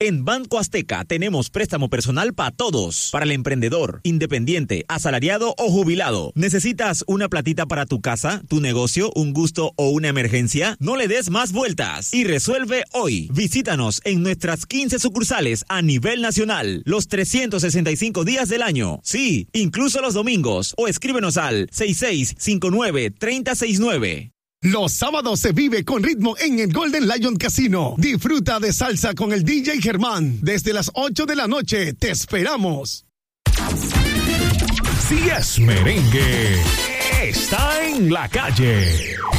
En Banco Azteca tenemos préstamo personal para todos. Para el emprendedor, independiente, asalariado o jubilado. ¿Necesitas una platita para tu casa, tu negocio, un gusto o una emergencia? No le des más vueltas y resuelve hoy. Visítanos en nuestras 15 sucursales a nivel nacional, los 365 días del año. Sí, incluso los domingos. O escríbenos al 6659-3069. Los sábados se vive con ritmo en el Golden Lion Casino. Disfruta de salsa con el DJ Germán. Desde las 8 de la noche te esperamos. Si es merengue, está en la calle.